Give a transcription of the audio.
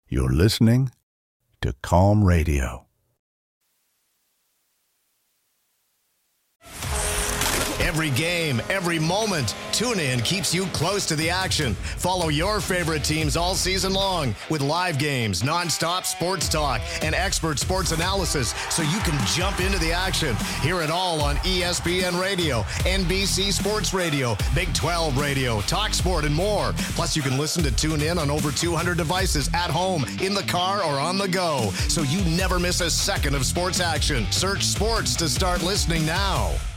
You're listening to Calm Radio. Every game, every moment, TuneIn keeps you close to the action. Follow your favorite teams all season long with live games, nonstop sports talk, and expert sports analysis so you can jump into the action. Hear it all on ESPN Radio, NBC Sports Radio, Big 12 Radio, TalkSport, and more. Plus, you can listen to TuneIn on over 200 devices at home, in the car, or on the go, so you never miss a second of sports action. Search sports to start listening now.